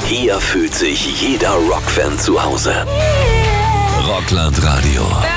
Hier fühlt sich jeder Rockfan zu Hause. Rockland Radio.